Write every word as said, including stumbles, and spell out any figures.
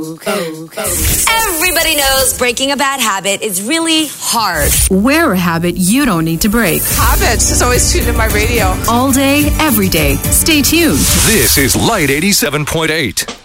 Everybody knows breaking a bad habit is really hard. Wear a habit you don't need to break. Habits is always tuned in my radio. All day, every day. Stay tuned. This is Light eighty-seven point eight.